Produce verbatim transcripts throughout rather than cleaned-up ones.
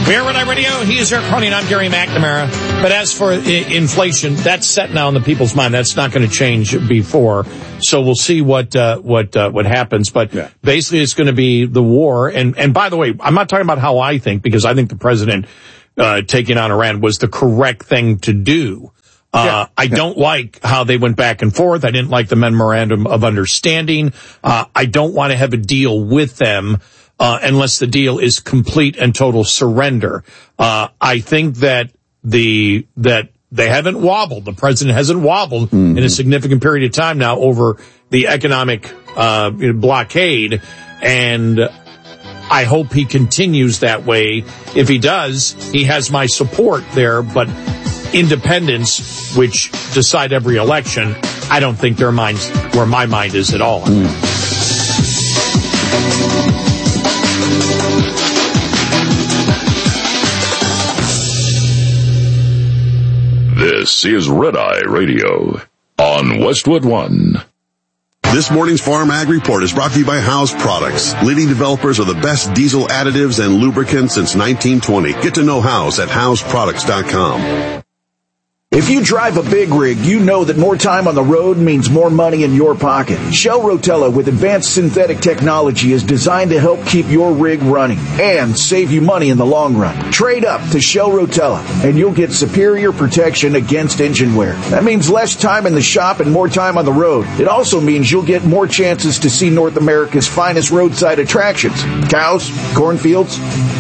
We're Red Eye Radio. He is Eric Carney, and I'm Gary McNamara. But as for I- inflation, that's set now in the people's mind. That's not going to change before. So we'll see what uh, what uh, what happens. But yeah. basically, it's going to be the war. And and by the way, I'm not talking about how I think, because I think the president uh, taking on Iran was the correct thing to do. Uh, yeah. I yeah. don't like how they went back and forth. I didn't like the memorandum of understanding. Uh, I don't want to have a deal with them uh, unless the deal is complete and total surrender. Uh, I think that the, that they haven't wobbled. The president hasn't wobbled mm-hmm. in a significant period of time now over the economic, uh, blockade. And I hope he continues that way. If he does, he has my support there, but independents, which decide every election, I don't think their minds where my mind is at all. Mm. This is Red Eye Radio on Westwood One. This morning's Farm Ag Report is brought to you by House Products, leading developers of the best diesel additives and lubricants since nineteen twenty. Get to know House at house products dot com. If you drive a big rig, you know that more time on the road means more money in your pocket. Shell Rotella with advanced synthetic technology is designed to help keep your rig running and save you money in the long run. Trade up to Shell Rotella and you'll get superior protection against engine wear. That means less time in the shop and more time on the road. It also means you'll get more chances to see North America's finest roadside attractions. Cows, cornfields,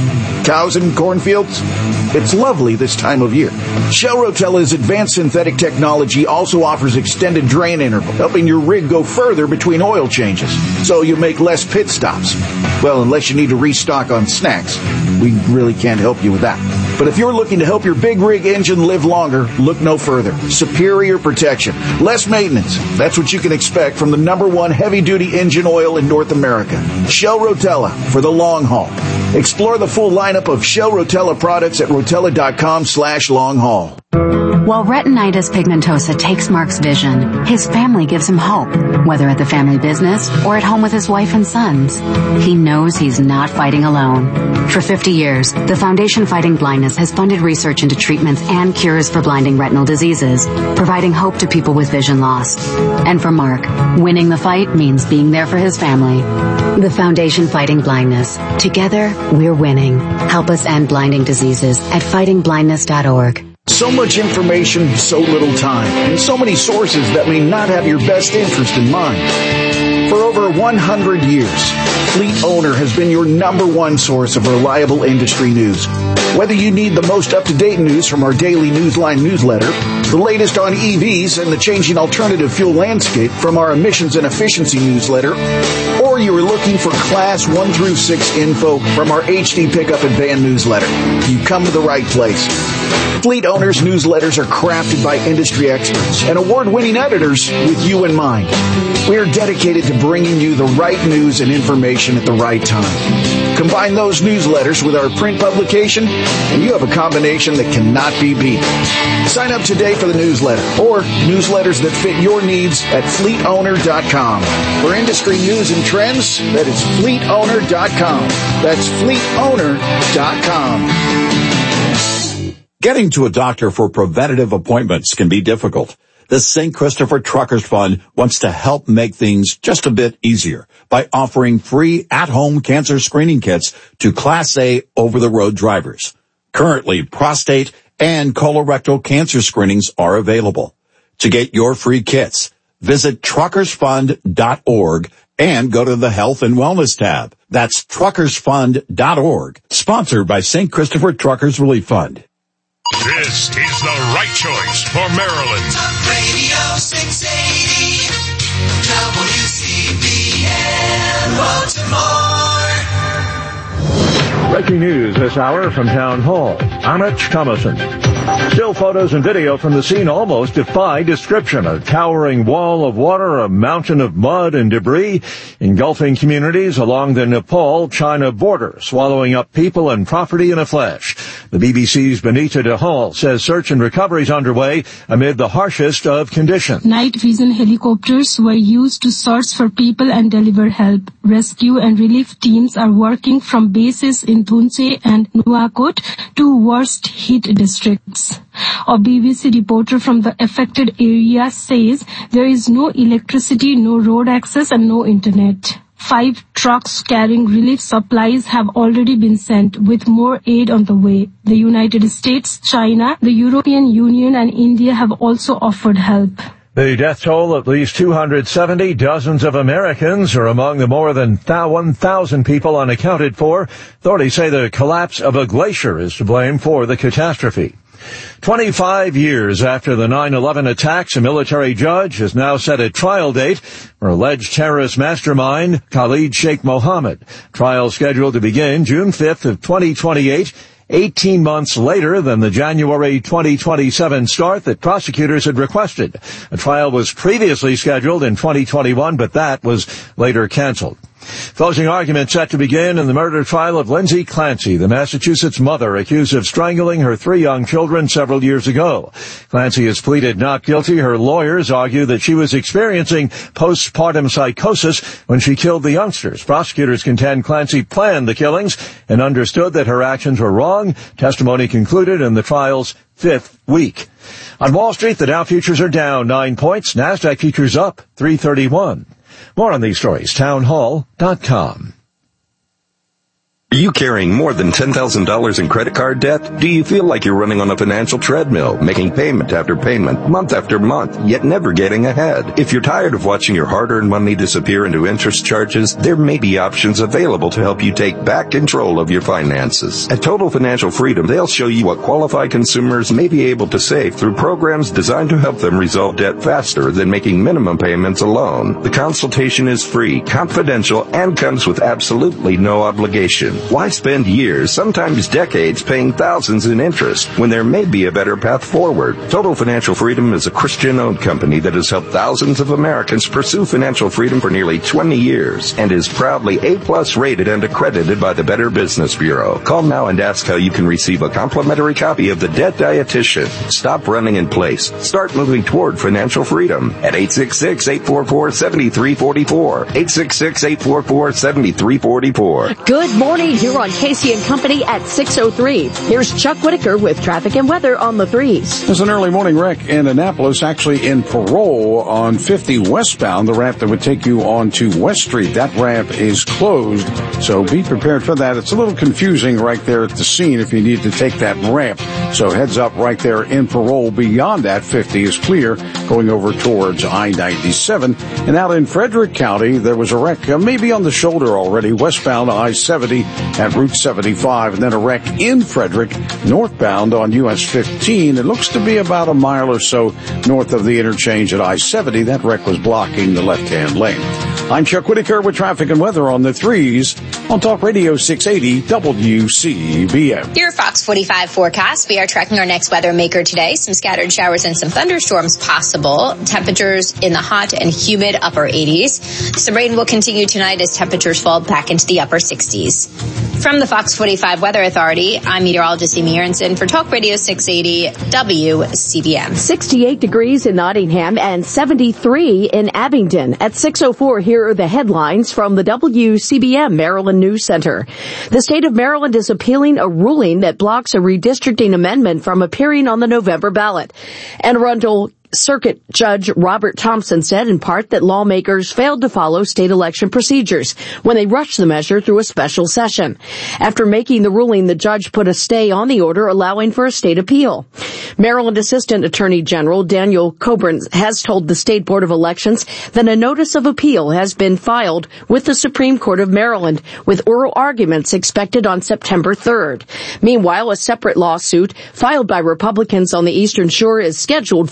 cows and cornfields. It's lovely this time of year. Shell Rotella's advanced synthetic technology also offers extended drain interval, helping your rig go further between oil changes, so you make less pit stops. Well, unless you need to restock on snacks. We really can't help you with that. But if you're looking to help your big rig engine live longer, look no further. Superior protection, less maintenance. That's what you can expect from the number one heavy-duty engine oil in North America. Shell Rotella for the long haul. Explore the full lineup of Shell Rotella products at rotella.com slash long haul. While retinitis pigmentosa takes Mark's vision, his family gives him hope, whether at the family business or at home with his wife and sons. He knows he's not fighting alone. For fifty years, the Foundation Fighting Blindness has funded research into treatments and cures for blinding retinal diseases, providing hope to people with vision loss. And for Mark, winning the fight means being there for his family. The Foundation Fighting Blindness. Together, we're winning. Help us end blinding diseases at fighting blindness dot org. So much information, so little time, and so many sources that may not have your best interest in mind. For over one hundred years, Fleet Owner has been your number one source of reliable industry news. Whether you need the most up-to-date news from our daily Newsline newsletter, the latest on E Vs and the changing alternative fuel landscape from our emissions and efficiency newsletter, or you are looking for Class one through six info from our H D Pickup and Van newsletter, you come to the right place. Fleet Owners newsletters are crafted by industry experts and award-winning editors with you in mind. We are dedicated to bringing you the right news and information at the right time. Combine those newsletters with our print publication, and you have a combination that cannot be beat. Sign up today for the newsletter or newsletters that fit your needs at fleet owner dot com. For industry news and trends, that is fleet owner dot com. That's fleet owner dot com. Getting to a doctor for preventative appointments can be difficult. The Saint Christopher Truckers Fund wants to help make things just a bit easier by offering free at-home cancer screening kits to Class A over-the-road drivers. Currently, prostate and colorectal cancer screenings are available. To get your free kits, visit truckers fund dot org and go to the Health and Wellness tab. That's truckers fund dot org, sponsored by Saint Christopher Truckers Relief Fund. This is the right choice for Maryland. Talk Radio six eighty, W C B N Baltimore. Breaking news this hour from Town Hall. I'm Rich Thomason. Still photos and video from the scene almost defy description. A towering wall of water, a mountain of mud and debris, engulfing communities along the Nepal-China border, swallowing up people and property in a flash. The B B C's Benita de Hall says search and recovery is underway amid the harshest of conditions. Night vision helicopters were used to search for people and deliver help. Rescue and relief teams are working from bases in Thunche and Nuwakot, two worst hit districts. A B B C reporter from the affected area says there is no electricity, no road access and no internet. Five trucks carrying relief supplies have already been sent, with more aid on the way. The United States, China, the European Union and India have also offered help. The death toll, at least two hundred seventy. Dozens of Americans are among the more than one thousand people unaccounted for. Authorities say the collapse of a glacier is to blame for the catastrophe. twenty-five years after the nine eleven attacks, a military judge has now set a trial date for alleged terrorist mastermind Khalid Sheikh Mohammed. Trial scheduled to begin June fifth of twenty twenty-eight, eighteen months later than the January twenty twenty-seven start that prosecutors had requested. A trial was previously scheduled in twenty twenty-one, but that was later canceled. Closing argument set to begin in the murder trial of Lindsay Clancy, the Massachusetts mother accused of strangling her three young children several years ago. Clancy has pleaded not guilty. Her lawyers argue that she was experiencing postpartum psychosis when she killed the youngsters. Prosecutors contend Clancy planned the killings and understood that her actions were wrong. Testimony concluded in the trial's fifth week. On Wall Street, the Dow futures are down nine points. NASDAQ futures up three thirty-one. More on these stories, town hall dot com. Are you carrying more than ten thousand dollars in credit card debt? Do you feel like you're running on a financial treadmill, making payment after payment, month after month, yet never getting ahead? If you're tired of watching your hard-earned money disappear into interest charges, there may be options available to help you take back control of your finances. At Total Financial Freedom, they'll show you what qualified consumers may be able to save through programs designed to help them resolve debt faster than making minimum payments alone. The consultation is free, confidential, and comes with absolutely no obligation. Why spend years, sometimes decades, paying thousands in interest when there may be a better path forward? Total Financial Freedom is a Christian-owned company that has helped thousands of Americans pursue financial freedom for nearly twenty years and is proudly A-plus rated and accredited by the Better Business Bureau. Call now and ask how you can receive a complimentary copy of The Debt Dietitian. Stop running in place. Start moving toward financial freedom at eight six six, eight four four, seven three four four. eight six six, eight four four, seven three four four. Good morning. Here on Casey and Company at six oh three. Here's Chuck Whitaker with traffic and weather on the threes. There's an early morning wreck in Annapolis, actually in Parole on fifty westbound, the ramp that would take you onto West Street. That ramp is closed, so be prepared for that. It's a little confusing right there at the scene if you need to take that ramp. So heads up right there in Parole. Beyond that, fifty is clear going over towards I ninety-seven. And out in Frederick County, there was a wreck, uh, maybe on the shoulder already, westbound I seventy at Route seventy-five, and then a wreck in Frederick, northbound on U S fifteen. It looks to be about a mile or so north of the interchange at I seventy. That wreck was blocking the left-hand lane. I'm Chuck Whitaker with traffic and weather on the threes on Talk Radio six eighty W C B M. Your Fox forty-five forecast. We are tracking our next weather maker today. Some scattered showers and some thunderstorms possible. Temperatures in the hot and humid upper eighties. Some rain will continue tonight as temperatures fall back into the upper sixties. From the Fox forty-five Weather Authority, I'm meteorologist Amy Aronson for Talk Radio six eighty W C B M. sixty-eight degrees in Nottingham and seventy-three in Abingdon. At six oh four, here are the headlines from the W C B M Maryland News Center. The state of Maryland is appealing a ruling that blocks a redistricting amendment from appearing on the November ballot. Anne Arundel Circuit Judge Robert Thompson said in part that lawmakers failed to follow state election procedures when they rushed the measure through a special session. After making the ruling, the judge put a stay on the order allowing for a state appeal. Maryland Assistant Attorney General Daniel Coburn has told the State Board of Elections that a notice of appeal has been filed with the Supreme Court of Maryland, with oral arguments expected on September third. Meanwhile, a separate lawsuit filed by Republicans on the Eastern Shore is scheduled for a hearing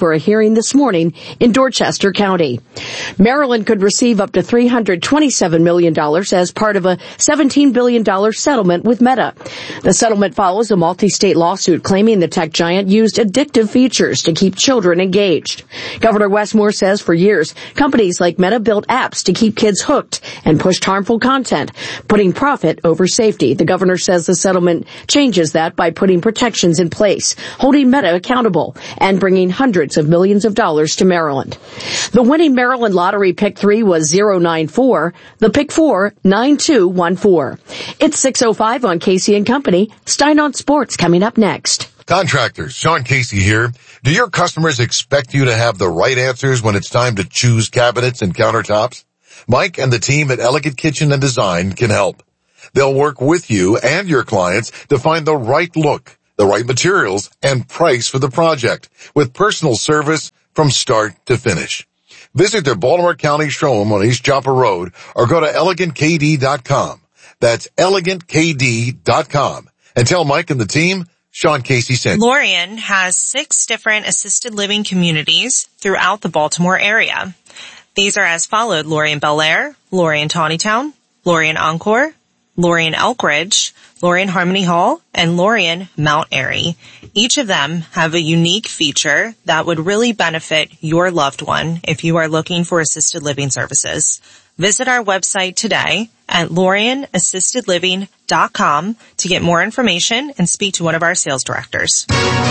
hearing this morning in Dorchester County. Maryland could receive up to three hundred twenty-seven million dollars as part of a seventeen billion dollars settlement with Meta. The settlement follows a multi-state lawsuit claiming the tech giant used addictive features to keep children engaged. Governor Wes Moore says for years, companies like Meta built apps to keep kids hooked and pushed harmful content, putting profit over safety. The governor says the settlement changes that by putting protections in place, holding Meta accountable, and bringing hundreds of millions of dollars to Maryland. The winning Maryland lottery pick three was zero nine four, the pick four, nine two one four. It's six oh five on Casey and Company. Stein on Sports coming up next. Contractors, Sean Casey here. Do your customers expect you to have the right answers when it's time to choose cabinets and countertops? Mike and the team at Elegant Kitchen and Design can help. They'll work with you and your clients to find the right look, the right materials, and price for the project, with personal service from start to finish. Visit their Baltimore County showroom on East Joppa Road or go to elegant k d dot com. That's elegant k d dot com. And tell Mike and the team Sean Casey sent. Lorien has six different assisted living communities throughout the Baltimore area. These are as followed: Lorien Bel Air, Lorien Tawnytown, Lorien Encore, Lorien Elk Ridge, Lorien Harmony Hall, and Lorien Mount Airy. Each of them have a unique feature that would really benefit your loved one if you are looking for assisted living services. Visit our website today at lorien assisted living dot com to get more information and speak to one of our sales directors.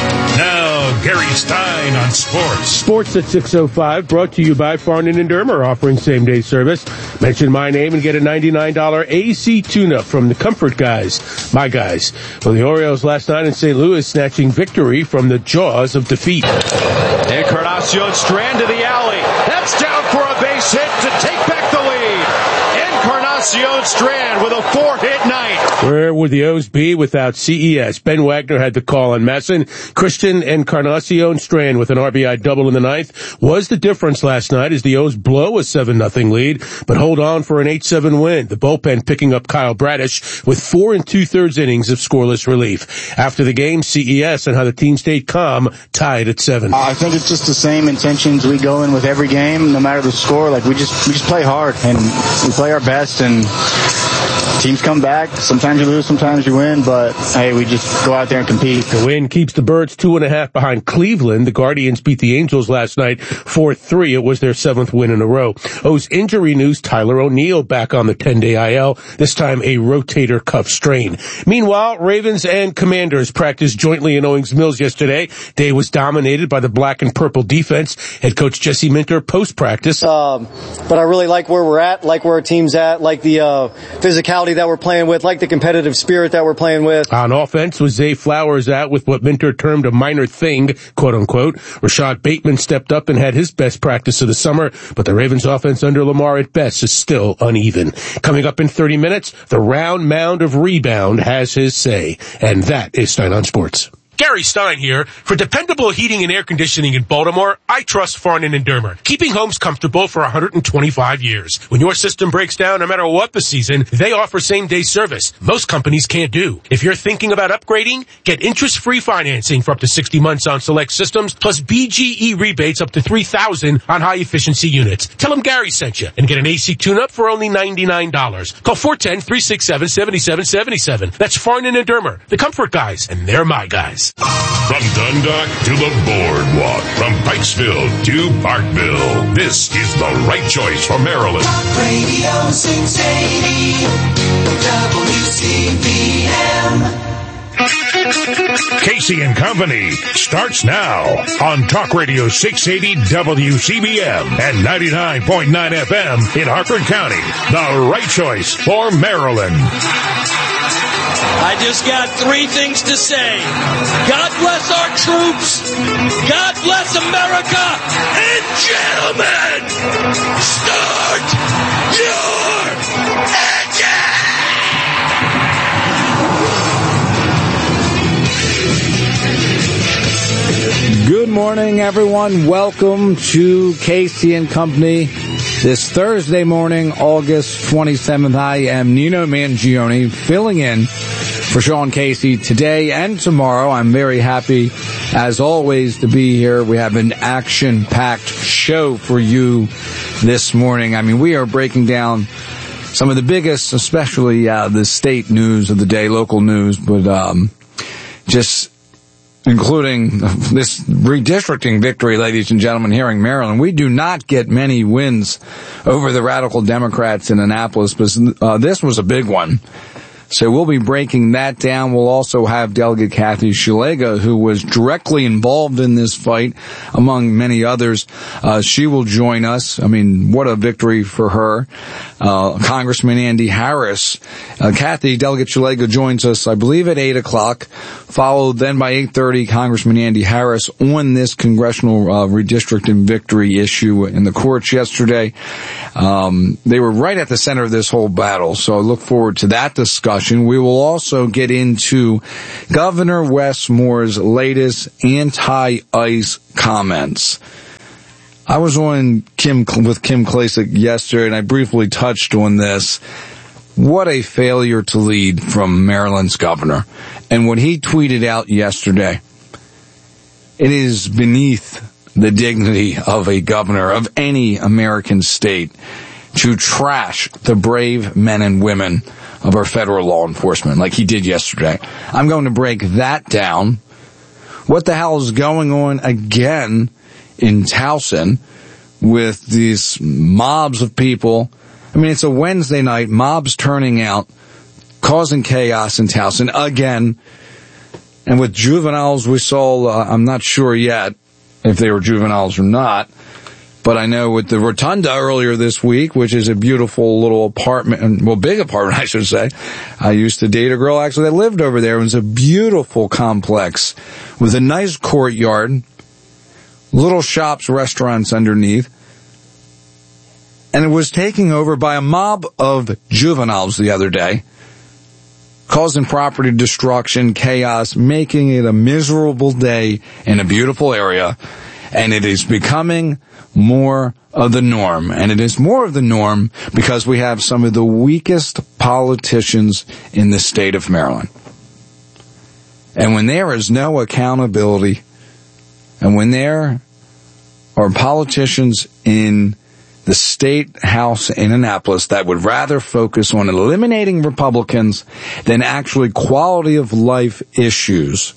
Now, Gary Stein on sports. Sports at six oh five, brought to you by Farnan and Dermer, offering same-day service. Mention my name and get a ninety-nine dollars A C tune-up from the Comfort Guys, my guys. Well, the Orioles last night in Saint Louis snatching victory from the jaws of defeat. Encarnacion Strand to the alley. That's down for a base hit to take back the lead. Encarnacion Strand with a four-hit night. Where would the O's be without C E S? Ben Wagner had the call on Masson. Christian Encarnacion Strand with an R B I double in the ninth was the difference last night as the O's blow a seven nothing lead, but hold on for an eight seven win. The bullpen picking up Kyle Bradish with four and two-thirds innings of scoreless relief. After the game, C E S and how the team stayed calm, tied at seven. Uh, I think it's just the same intentions we go in with every game, no matter the score. Like we just we just play hard and we play our best, and teams come back. Sometimes you lose, sometimes you win, but hey, we just go out there and compete. The win keeps the Birds two and a half behind Cleveland. The Guardians beat the Angels last night four three. It was their seventh win in a row. O's injury news: Tyler O'Neill back on the ten-day I L, this time a rotator cuff strain. Meanwhile, Ravens and Commanders practiced jointly in Owings Mills yesterday. Day was dominated by the black and purple defense. Head coach Jesse Minter post-practice. Um, but I really like where we're at, like where our team's at, like the uh, physicality that we're playing with, like the competitive spirit that we're playing with. On offense was Zay Flowers out with what Minter termed a minor thing, quote unquote. Rashad Bateman stepped up and had his best practice of the summer, but the Ravens offense under Lamar at best is still uneven. Coming up in thirty minutes, the round mound of rebound has his say. And that is Stein on Sports. Gary Stein here. For dependable heating and air conditioning in Baltimore, I trust Farnan and Dermer, keeping homes comfortable for one hundred twenty-five years. When your system breaks down, no matter what the season, they offer same-day service. Most companies can't do. If you're thinking about upgrading, get interest-free financing for up to sixty months on select systems, plus B G E rebates up to three thousand dollars on high-efficiency units. Tell them Gary sent you and get an A C tune-up for only ninety-nine dollars. Call four one zero, three six seven, seven seven seven seven. That's Farnan and Dermer, the Comfort Guys, and they're my guys. From Dundalk to the Boardwalk, from Pikesville to Parkville, this is the right choice for Maryland. Talk Radio six eighty W C B M. Casey and Company starts now on Talk Radio six eighty W C B M and ninety-nine point nine F M in Harford County. The right choice for Maryland. I just got three things to say. God bless our troops. God bless America. And gentlemen, start your engine. Good morning, everyone. Welcome to Casey and Company. This Thursday morning, August twenty-seventh, I am Nino Mangione, filling in for Sean Casey today and tomorrow. I'm very happy as always, to be here. We have an action-packed show for you this morning. I mean, we are breaking down some of the biggest, especially uh, the state news of the day, local news, but um, just including this redistricting victory, ladies and gentlemen, here in Maryland. We do not get many wins over the radical Democrats in Annapolis, but uh, this was a big one. So we'll be breaking that down. We'll also have Delegate Kathy Szeliga, who was directly involved in this fight, among many others. Uh, she will join us. I mean, what a victory for her. Uh, Congressman Andy Harris. Uh, Kathy, Delegate Szeliga joins us, I believe, at eight o'clock. Followed then by eight thirty, Congressman Andy Harris on this congressional uh, redistricting victory issue in the courts yesterday. Um, they were right at the center of this whole battle, so I look forward to that discussion. We will also get into Governor Wes Moore's latest anti-ICE comments. I was on Kim with Kim Klacik yesterday, and I briefly touched on this. What a failure to lead from Maryland's governor. And what he tweeted out yesterday, it is beneath the dignity of a governor of any American state to trash the brave men and women of our federal law enforcement like he did yesterday. I'm going to break that down. What the hell is going on again in Towson with these mobs of people? I mean, it's a Wednesday night, mobs turning out, causing chaos in Towson again. And with juveniles, we saw, uh, I'm not sure yet if they were juveniles or not, but I know with the Rotunda earlier this week, which is a beautiful little apartment, well, big apartment, I should say. I used to date a girl actually that lived over there. It was a beautiful complex with a nice courtyard, little shops, restaurants underneath. And it was taken over by a mob of juveniles the other day, causing property destruction, chaos, making it a miserable day in a beautiful area. And it is becoming more of the norm. And it is more of the norm because we have some of the weakest politicians in the state of Maryland. And when there is no accountability, and when there are politicians in the state house in Annapolis that would rather focus on eliminating Republicans than actually quality of life issues,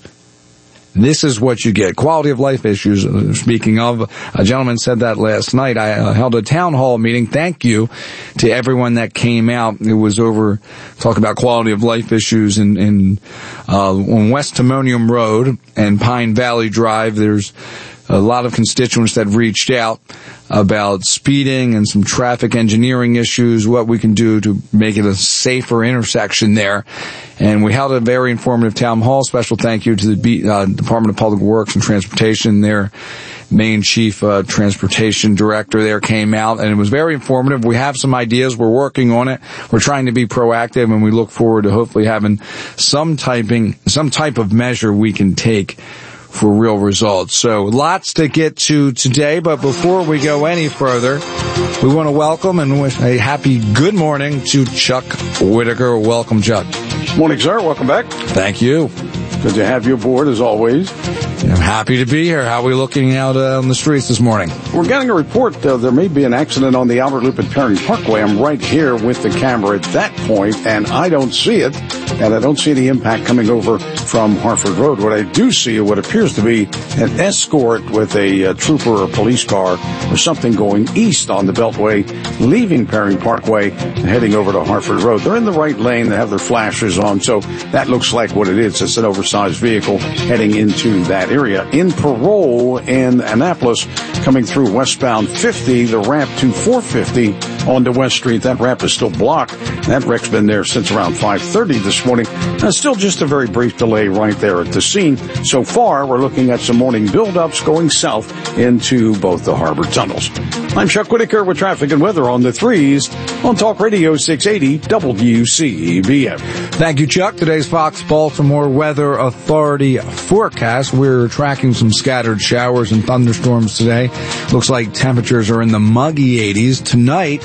this is what you get. Quality of life issues. Speaking of, a gentleman said that last night. I uh, held a town hall meeting. Thank you to everyone that came out. It was over, talk about quality of life issues in, in, uh, on West Timonium Road and Pine Valley Drive. There's a lot of constituents that reached out about speeding and some traffic engineering issues, what we can do to make it a safer intersection there. And we held a very informative town hall. Special thank you to the uh, Department of Public Works and Transportation. Their main chief uh, transportation director there came out, and it was very informative. We have some ideas. We're working on it. We're trying to be proactive, and we look forward to hopefully having some typing, some type of measure we can take for real results. So lots to get to today, but before we go any further, we want to welcome and wish a happy good morning to Chuck Whitaker. Welcome, Chuck. Morning, sir. Welcome back. Thank you. Good to have you aboard, as always. I'm happy to be here. How are we looking out uh, on the streets this morning? We're getting a report uh, there may be an accident on the outer loop at Perry Parkway. I'm right here with the camera at that point, and I don't see it, and I don't see any impact coming over from Harford Road. What I do see is what appears to be an escort with a uh, trooper or police car or something going east on the Beltway, leaving Perry Parkway and heading over to Harford Road. They're in the right lane. They have their flashers on, so that looks like what it is. It's an oversized vehicle heading into that area. In Parole in Annapolis, coming through westbound fifty, the ramp to four fifty onto West Street. That ramp is still blocked. That wreck's been there since around five thirty this morning. Uh, still just a very brief delay right there at the scene. So far, we're looking at some morning buildups going south into both the harbor tunnels. I'm Chuck Whitaker with traffic and weather on the threes on Talk Radio six eighty W C B M. Thank you, Chuck. Today's Fox Baltimore Weather Authority forecast. We're tracking some scattered showers and thunderstorms today. Looks like temperatures are in the muggy eighties. Tonight,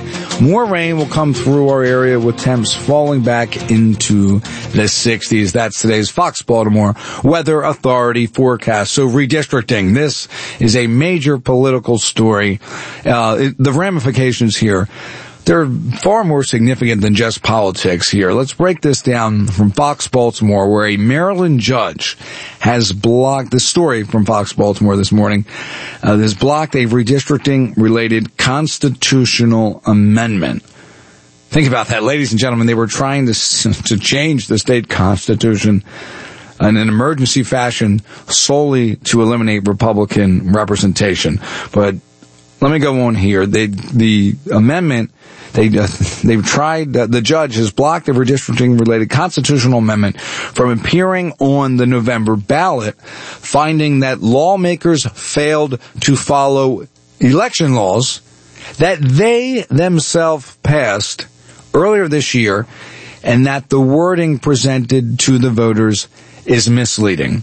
more rain will come through our area with temps falling back into the sixties. That's today's Fox Baltimore Weather Authority forecast. So redistricting, this is a major political story. Uh, it, the ramifications here, they're far more significant than just politics here. Let's break this down from Fox Baltimore, where a Maryland judge has blocked the story from Fox Baltimore this morning. Uh, has blocked a redistricting-related constitutional amendment. Think about that, ladies and gentlemen. They were trying to to change the state constitution in an emergency fashion solely to eliminate Republican representation. But let me go on here. They, the amendment, they, uh, they've tried, uh, the judge has blocked a redistricting-related constitutional amendment from appearing on the November ballot, finding that lawmakers failed to follow election laws that they themselves passed earlier this year, and that the wording presented to the voters is misleading.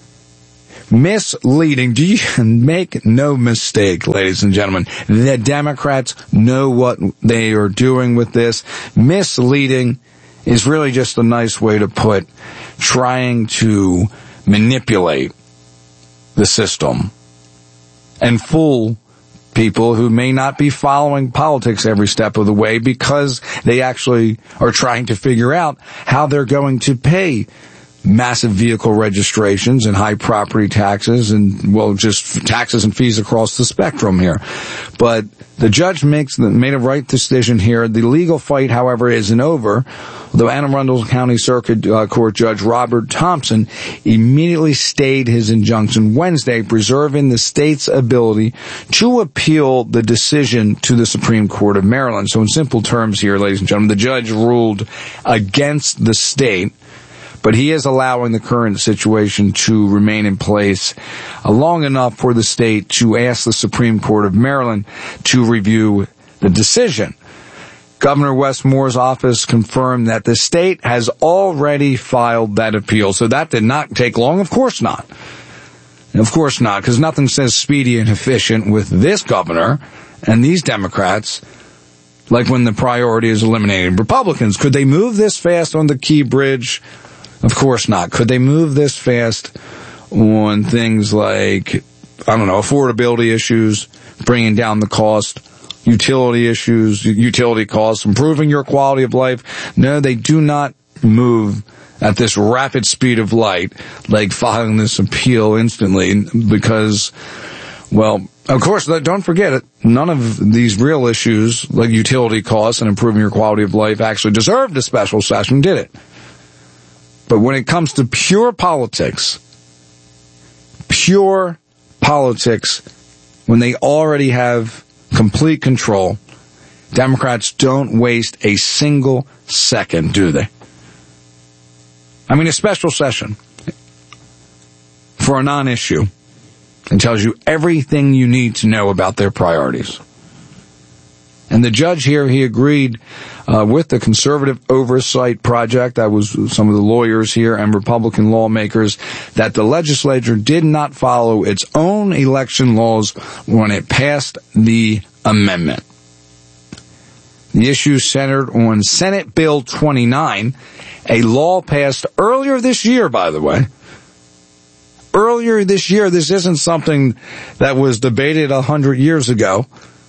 Misleading. Do you make no mistake, ladies and gentlemen? The Democrats know what they are doing with this. Misleading is really just a nice way to put trying to manipulate the system and fool people who may not be following politics every step of the way because they actually are trying to figure out how they're going to pay massive vehicle registrations and high property taxes and, well, just taxes and fees across the spectrum here. But the judge makes the, made a right decision here. The legal fight, however, isn't over. Although Anne Arundel County Circuit uh, Court Judge Robert Thompson immediately stayed his injunction Wednesday, preserving the state's ability to appeal the decision to the Supreme Court of Maryland. So in simple terms here, ladies and gentlemen, the judge ruled against the state, but he is allowing the current situation to remain in place uh, long enough for the state to ask the Supreme Court of Maryland to review the decision. Governor Wes Moore's office confirmed that the state has already filed that appeal. So that did not take long. Of course not. Of course not, because nothing says speedy and efficient with this governor and these Democrats like when the priority is eliminating Republicans. Could they move this fast on the Key Bridge? Of course not. Could they move this fast on things like, I don't know, affordability issues, bringing down the cost, utility issues, utility costs, improving your quality of life? No, they do not move at this rapid speed of light, like filing this appeal instantly, because, well, of course, don't forget it, none of these real issues, like utility costs and improving your quality of life, actually deserved a special session, did it? But when it comes to pure politics, pure politics, when they already have complete control, Democrats don't waste a single second, do they? I mean, a special session for a non-issue and tells you everything you need to know about their priorities. And the judge here, he agreed uh, with the Conservative Oversight Project, that was some of the lawyers here and Republican lawmakers, that the legislature did not follow its own election laws when it passed the amendment. The issue centered on Senate Bill twenty-nine, a law passed earlier this year, by the way. Earlier this year, this isn't something that was debated a hundred years ago.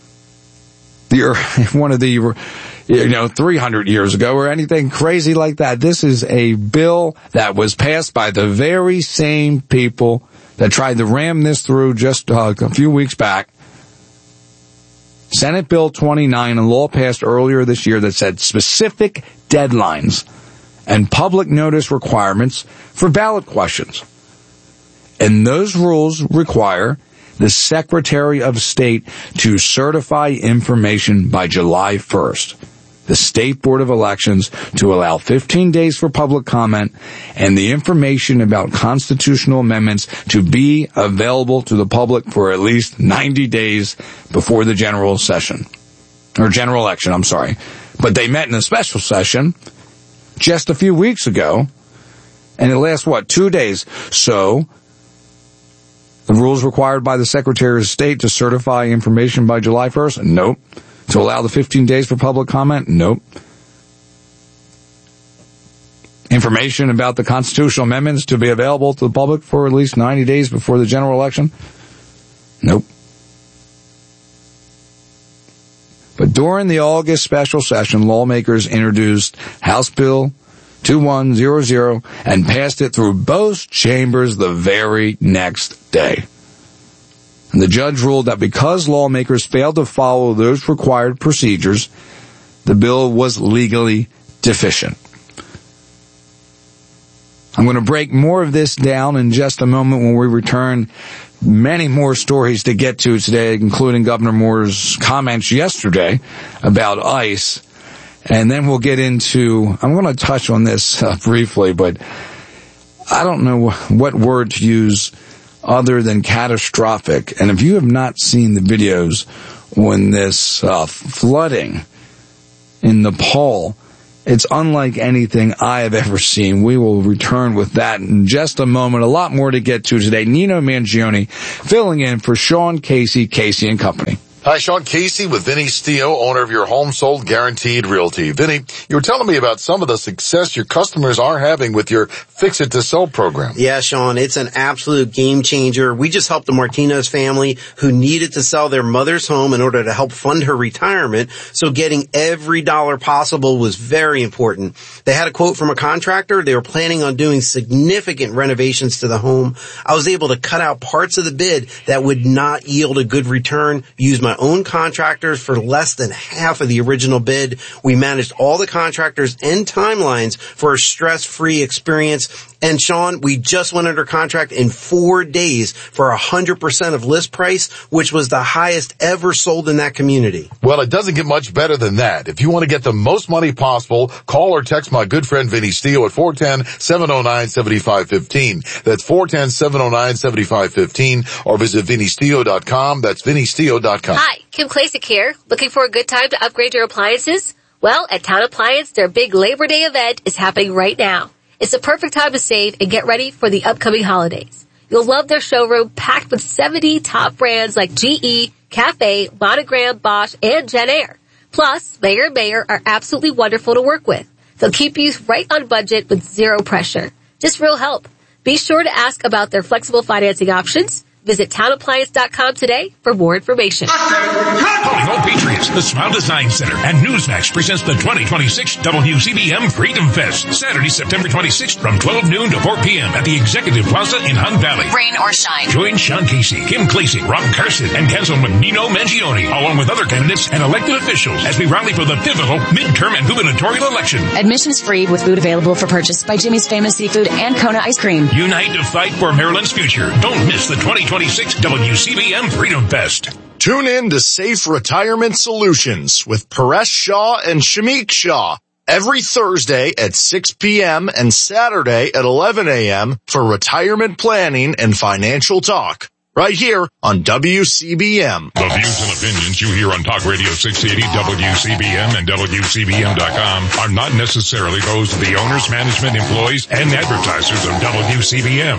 The, one of the, you know, three hundred years ago or anything crazy like that. This is a bill that was passed by the very same people that tried to ram this through just uh, a few weeks back. Senate Bill twenty-nine, a law passed earlier this year that said specific deadlines and public notice requirements for ballot questions. And those rules require the Secretary of State to certify information by July first. The State Board of Elections to allow fifteen days for public comment and the information about constitutional amendments to be available to the public for at least ninety days before the general session. Or general election, I'm sorry. But they met in a special session just a few weeks ago, and it lasts, what, two days? So the rules required by the Secretary of State to certify information by July first? Nope. To allow the fifteen days for public comment? Nope. Information about the constitutional amendments to be available to the public for at least ninety days before the general election? Nope. But during the August special session, lawmakers introduced House Bill twenty-one hundred and passed it through both chambers the very next day. And the judge ruled that because lawmakers failed to follow those required procedures, the bill was legally deficient. I'm going to break more of this down in just a moment when we return. Many more stories to get to today, including Governor Moore's comments yesterday about ICE. And then we'll get into, I'm going to touch on this uh, briefly, but I don't know what word to use other than catastrophic. And if you have not seen the videos when this uh, flooding in Nepal, it's unlike anything I have ever seen. We will return with that in just a moment. A lot more to get to today. Nino Mangione filling in for Sean Casey, Casey and Company. Hi, Sean Casey with Vinny Stio, owner of your Home Sold Guaranteed Realty. Vinny, you were telling me about some of the success your customers are having with your Fix It to Sell program. Yeah, Sean, it's an absolute game changer. We just helped the Martinez family who needed to sell their mother's home in order to help fund her retirement. So getting every dollar possible was very important. They had a quote from a contractor. They were planning on doing significant renovations to the home. I was able to cut out parts of the bid that would not yield a good return, use my own contractors for less than half of the original bid. We managed all the contractors and timelines for a stress-free experience. And Sean, we just went under contract in four days for one hundred percent of list price, which was the highest ever sold in that community. Well, it doesn't get much better than that. If you want to get the most money possible, call or text my good friend Vinny Stio at four one zero, seven zero nine, seven five one five. That's four one zero, seven zero nine, seven five one five, or visit vinny stio dot com. That's vinny stio dot com. Hi, Kim Klasick here. Looking for a good time to upgrade your appliances? Well, at Town Appliance, their big Labor Day event is happening right now. It's the perfect time to save and get ready for the upcoming holidays. You'll love their showroom packed with seventy top brands like G E, Cafe, Monogram, Bosch, and JennAir. Plus, Mayer and Mayer are absolutely wonderful to work with. They'll keep you right on budget with zero pressure. Just real help. Be sure to ask about their flexible financing options. Visit town appliance dot com today for more information. Calling all Patriots, the Smile Design Center and Newsmax presents the twenty twenty-six W C B M Freedom Fest, Saturday, September twenty-sixth from twelve noon to four p.m. at the Executive Plaza in Hunt Valley. Rain or shine. Join Sean Casey, Kim Klasick, Rob Carson, and Councilman Nino Mangione, along with other candidates and elected officials as we rally for the pivotal midterm and gubernatorial election. Admissions free with food available for purchase by Jimmy's Famous Seafood and Kona Ice Cream. Unite to fight for Maryland's future. Don't miss the twenty twenty-six W C B M Freedom Fest. Tune in to Safe Retirement Solutions with Paresh Shah and Shamik Shah every Thursday at six p.m. and Saturday at eleven a.m. for retirement planning and financial talk. Right here on W C B M. The views and opinions you hear on Talk Radio six eighty, W C B M, and W C B M dot com are not necessarily those of the owners, management, employees, and advertisers of W C B M.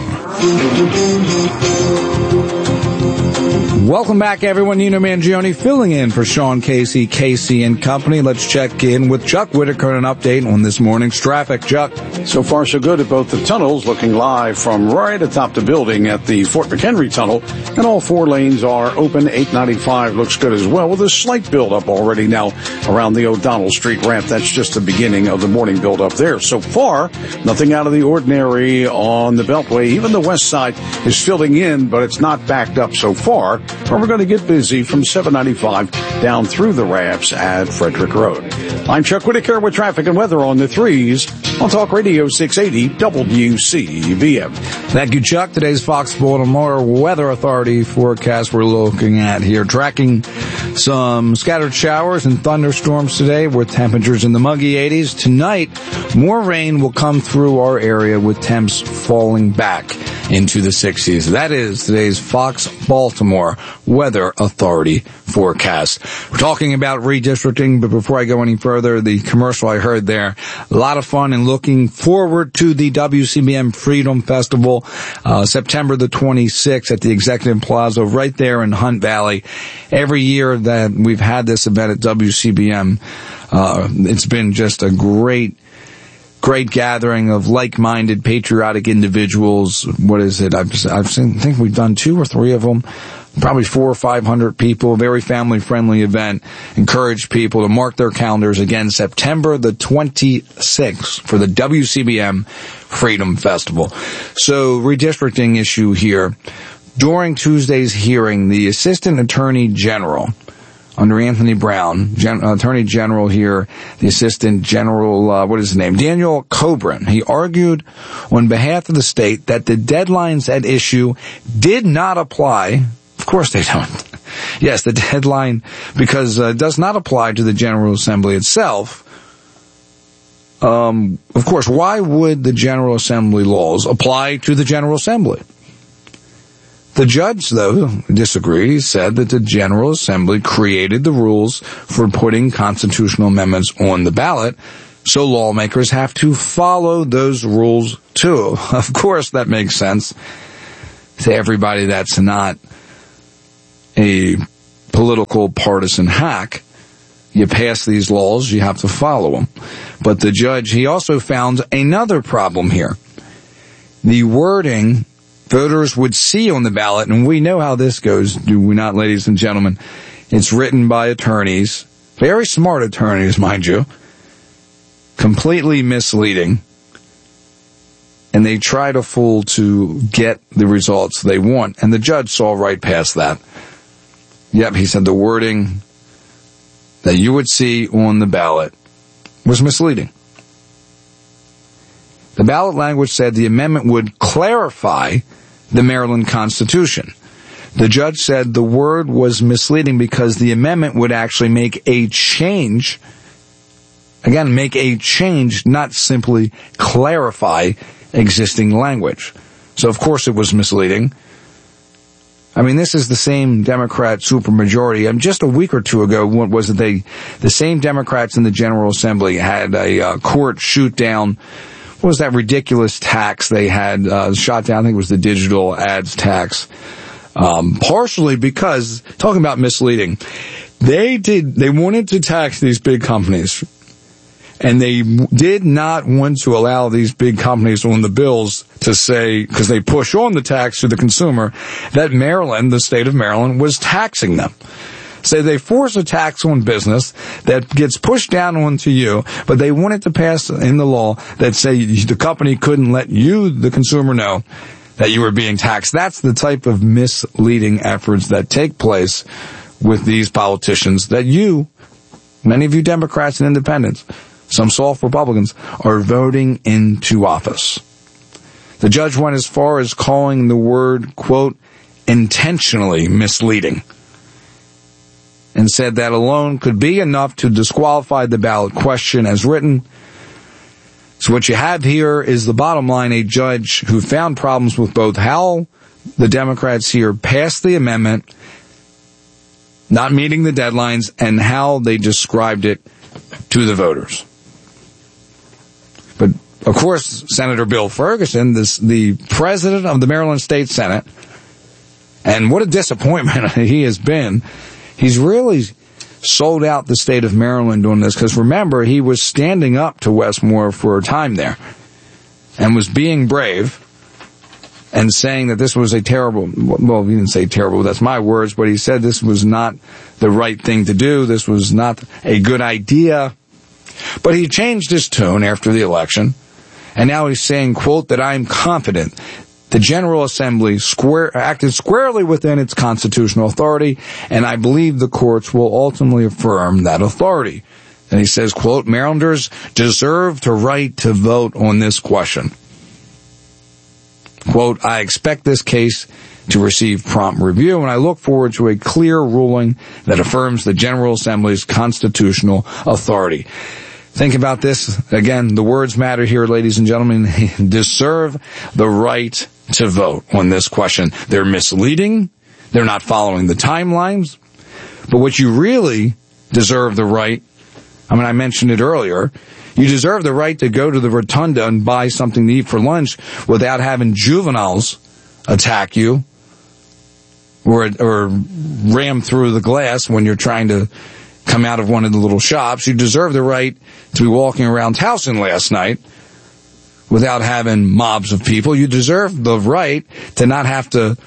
Welcome back, everyone. Nino Mangione filling in for Sean Casey, Casey and Company. Let's check in with Chuck Whitaker and an update on this morning's traffic. Chuck. So far, so good at both the tunnels, looking live from right atop the building at the Fort McHenry Tunnel. And all four lanes are open. eight ninety-five looks good as well, with a slight buildup already now around the O'Donnell Street ramp. That's just the beginning of the morning buildup there. So far, nothing out of the ordinary on the Beltway. Even the west side is filling in, but it's not backed up so far. But we're going to get busy from seven ninety-five down through the ramps at Frederick Road. I'm Chuck Whitaker with traffic and weather on the threes on Talk Radio six eighty W C B M. Thank you, Chuck. Today's Fox Baltimore Weather Authority forecast we're looking at here. Tracking some scattered showers and thunderstorms today with temperatures in the muggy eighties. Tonight, more rain will come through our area with temps falling back. into the sixties. That is today's Fox Baltimore Weather Authority forecast. We're talking about redistricting, but before I go any further, the commercial I heard there, a lot of fun and looking forward to the W C B M Freedom Festival, uh, September the twenty-sixth at the Executive Plaza right there in Hunt Valley. Every year that we've had this event at W C B M, uh, it's been just a great Great gathering of like-minded, patriotic individuals. What is it? I've, I've seen, I think we've done two or three of them. Probably four or five hundred people. Very family-friendly event. Encourage people to mark their calendars again, September the twenty-sixth for the W C B M Freedom Festival. So, redistricting issue here. During Tuesday's hearing, the Assistant Attorney General under Anthony Brown, Gen- Attorney General here, the Assistant General, uh, what is his name? Daniel Coburn. He argued on behalf of the state that the deadlines at issue did not apply. Of course they don't. Yes, the deadline, because uh, does not apply to the General Assembly itself. Um, of course, why would the General Assembly laws apply to the General Assembly? The judge, though, disagreed. He said that the General Assembly created the rules for putting constitutional amendments on the ballot, so lawmakers have to follow those rules, too. Of course, that makes sense to everybody that's not a political partisan hack. You pass these laws, you have to follow them. But the judge, he also found another problem here. The wording voters would see on the ballot, and we know how this goes, do we not, ladies and gentlemen? It's written by attorneys, very smart attorneys, mind you, completely misleading, and they try to fool to get the results they want, and the judge saw right past that. Yep, he said the wording that you would see on the ballot was misleading. The ballot language said the amendment would clarify the Maryland Constitution. The judge said the word was misleading because the amendment would actually make a change. Again, make a change, not simply clarify existing language. So, of course, it was misleading. I mean, this is the same Democrat supermajority. Um, just a week or two ago, what was it? They, the same Democrats in the General Assembly had a uh, court shoot down. What was that ridiculous tax they had uh, shot down? I think it was the digital ads tax. Um, partially because, talking about misleading, they did, they wanted to tax these big companies. And they did not want to allow these big companies on the bills to say, because they push on the tax to the consumer, that Maryland, the state of Maryland, was taxing them. So they force a tax on business that gets pushed down onto you, but they wanted to pass in the law that say the company couldn't let you, the consumer, know that you were being taxed. That's the type of misleading efforts that take place with these politicians that you, many of you Democrats and independents, some soft Republicans, are voting into office. The judge went as far as calling the word, quote, intentionally misleading, and said that alone could be enough to disqualify the ballot question as written. So what you have here is the bottom line, a judge who found problems with both how the Democrats here passed the amendment, not meeting the deadlines, and how they described it to the voters. But, of course, Senator Bill Ferguson, this, the president of the Maryland State Senate, and what a disappointment he has been. He's really sold out the state of Maryland on this, because remember, he was standing up to Wes Moore for a time there and was being brave and saying that this was a terrible, well, he didn't say terrible, that's my words, but he said this was not the right thing to do, this was not a good idea. But he changed his tune after the election, and now he's saying, quote, that I'm confident the General Assembly square, acted squarely within its constitutional authority, and I believe the courts will ultimately affirm that authority. And he says, quote, Marylanders deserve the right to vote on this question. Quote, I expect this case to receive prompt review, and I look forward to a clear ruling that affirms the General Assembly's constitutional authority. Think about this. Again, the words matter here, ladies and gentlemen. They deserve the right to vote on this question. They're misleading. They're not following the timelines. But what you really deserve the right, I mean, I mentioned it earlier, you deserve the right to go to the rotunda and buy something to eat for lunch without having juveniles attack you or, or ram through the glass when you're trying to come out of one of the little shops. You deserve the right to be walking around Towson last night without having mobs of people. You deserve the right to not have to,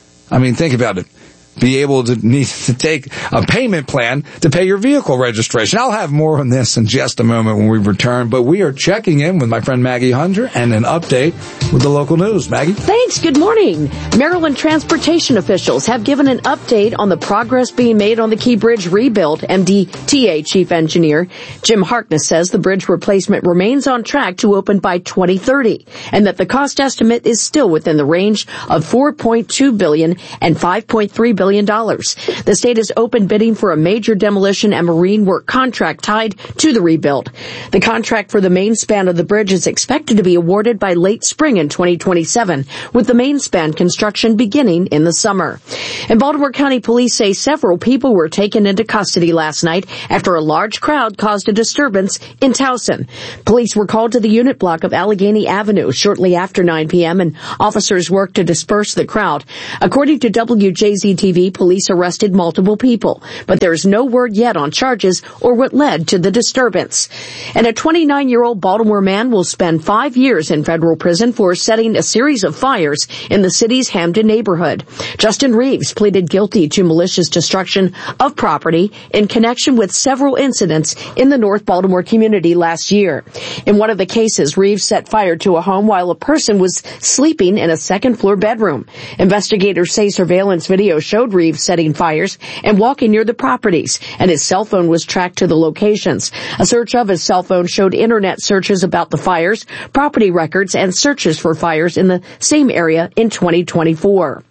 I mean, think about it, be able to need to take a payment plan to pay your vehicle registration. I'll have more on this in just a moment when we return, but we are checking in with my friend Maggie Hunter and an update with the local news. Maggie? Thanks. Good morning. Maryland transportation officials have given an update on the progress being made on the Key Bridge rebuild. M D T A Chief Engineer Jim Harkness says the bridge replacement remains on track to open by twenty thirty and that the cost estimate is still within the range of four point two billion dollars and five point three billion dollars. The state is open bidding for a major demolition and marine work contract tied to the rebuild. The contract for the main span of the bridge is expected to be awarded by late spring in twenty twenty-seven, with the main span construction beginning in the summer. And Baltimore County Police say several people were taken into custody last night after a large crowd caused a disturbance in Towson. Police were called to the unit block of Allegheny Avenue shortly after nine p.m. and officers worked to disperse the crowd. According to W J Z T V, police arrested multiple people, but there's no word yet on charges or what led to the disturbance. And a twenty-nine-year-old Baltimore man will spend five years in federal prison for setting a series of fires in the city's Hampden neighborhood. Justin Reeves pleaded guilty to malicious destruction of property in connection with several incidents in the North Baltimore community last year. In one of the cases, Reeves set fire to a home while a person was sleeping in a second-floor bedroom. Investigators say surveillance video showed Reeves setting fires and walking near the properties, and his cell phone was tracked to the locations. A search of his cell phone showed internet searches about the fires, property records, and searches for fires in the same area in twenty twenty-four.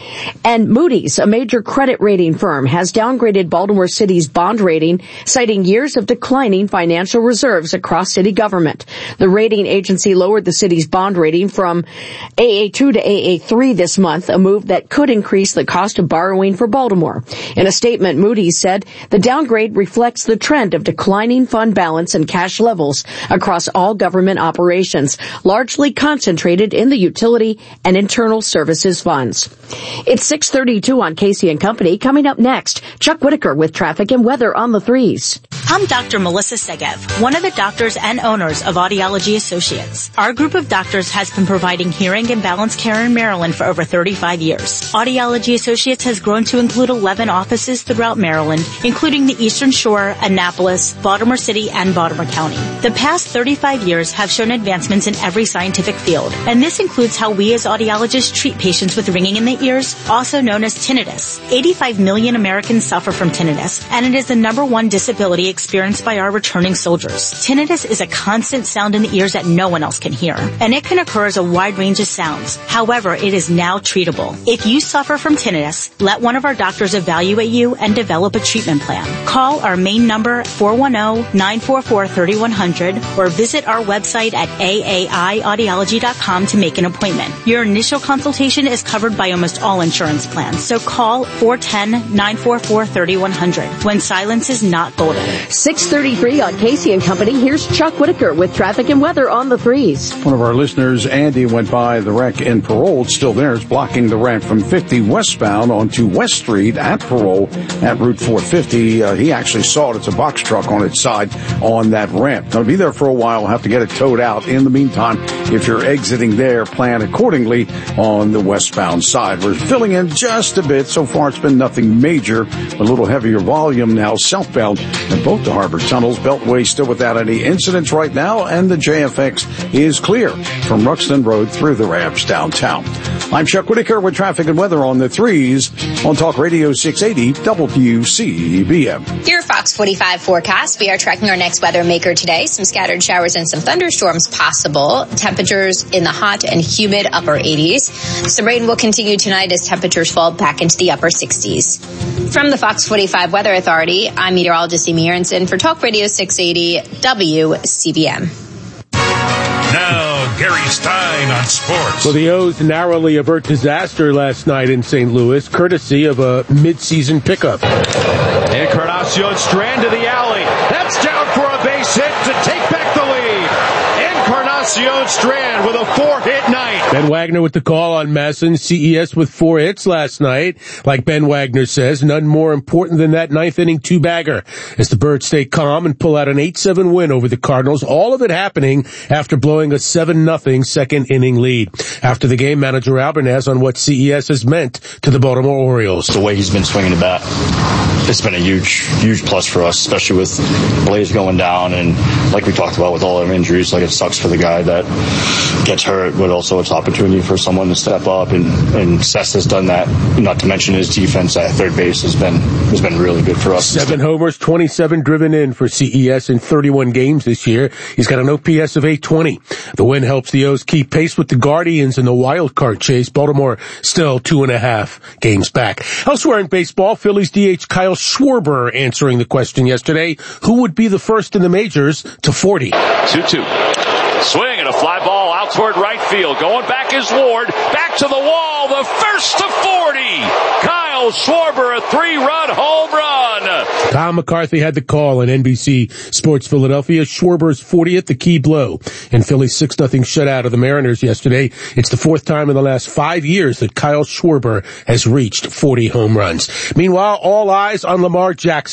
And Moody's, a major credit rating firm, has downgraded Baltimore City's bond rating, citing years of declining financial reserves across city government. The rating agency lowered the city's bond rating from A A two to A A three this month, a move that could increase the cost of borrowing for Baltimore. In a statement, Moody's said the downgrade reflects the trend of declining fund balance and cash levels across all government operations, largely concentrated in the utility and internal services funds. It's six thirty-two on Casey and Company. Coming up next, Chuck Whitaker with traffic and weather on the threes. I'm Doctor Melissa Segev, one of the doctors and owners of Audiology Associates. Our group of doctors has been providing hearing and balance care in Maryland for over thirty-five years. Audiology Associates has grown to include eleven offices throughout Maryland, including the Eastern Shore, Annapolis, Baltimore City, and Baltimore County. The past thirty-five years have shown advancements in every scientific field, and this includes how we as audiologists treat patients with ringing in the ears, also known as tinnitus. eighty-five million Americans suffer from tinnitus, and it is the number one disability experienced by our returning soldiers. Tinnitus is a constant sound in the ears that no one else can hear, and it can occur as a wide range of sounds. However, it is now treatable. If you suffer from tinnitus, let one of our doctors evaluate you and develop a treatment plan. Call our main number four one zero, nine four four, three one zero zero or visit our website at A A I audiology dot com to make an appointment. Your initial consultation is covered by almost all insurance plans, so call four one zero, nine four four, three one zero zero when silence is not golden. six thirty-three on Casey and Company. Here's Chuck Whitaker with traffic and weather on the threes. One of our listeners, Andy, went by the wreck in Parole. It's still there. It's blocking the ramp from fifty westbound onto West Street at Parole at Route four fifty. Uh, he actually saw it. It's a box truck on its side on that ramp. Going to be there for a while. We'll have to get it towed out. In the meantime, if you're exiting there, plan accordingly on the westbound side. We're filling in just a bit. So far, it's been nothing major. A little heavier volume now southbound in both the harbor tunnels. Beltway still without any incidents right now, and the J F X is clear from Ruxton Road through the ramps downtown. I'm Chuck Whitaker with traffic and weather on the threes on Talk Radio six eighty W C B M. Your Fox forty-five forecast. We are tracking our next weather maker today. Some scattered showers and some thunderstorms possible. Temperatures in the hot and humid upper eighties. Some rain will continue tonight as temperatures fall back into the upper sixties. From the Fox forty-five Weather Authority, I'm meteorologist Amy Aronson for Talk Radio six eighty W C B M. Now, Gary Stein on sports. Well, the O's narrowly avert disaster last night in Saint Louis, courtesy of a mid-season pickup. Encarnacion Strand to the alley. That's down for a base hit to take back the lead. Encarnacion Strand with a four-hit night. Ben Wagner with the call on Masson. C E S with four hits last night. Like Ben Wagner says, none more important than that ninth-inning two-bagger as the Birds stay calm and pull out an eight seven win over the Cardinals, all of it happening after blowing a seven nothing second-inning lead. After the game, manager Albernaz on what C E S has meant to the Baltimore Orioles. The way he's been swinging the bat, it's been a huge, huge plus for us, especially with Blaze going down, and like we talked about with all our injuries, like it sucks for the guy that gets hurt, but also it's opportunity for someone to step up, and, and Seth has done that, not to mention his defense at third base has been has been really good for us. Seven homers, twenty-seven driven in for C E S in thirty-one games this year. He's got an O P S of eight twenty. The win helps the O's keep pace with the Guardians in the wild card chase. Baltimore still two and a half games back. Elsewhere in baseball, Phillies D H Kyle Schwarber answering the question yesterday, who would be the first in the majors to forty? two two. Swing and a fly ball out toward right field. Going back is Ward. Back to the wall. The first to forty. Kyle Schwarber, a three-run home run. Tom McCarthy had the call on N B C Sports Philadelphia. Schwarber's fortieth, the key blow in Philly's six nothing shutout of the Mariners yesterday. It's the fourth time in the last five years that Kyle Schwarber has reached forty home runs. Meanwhile, all eyes on Lamar Jackson.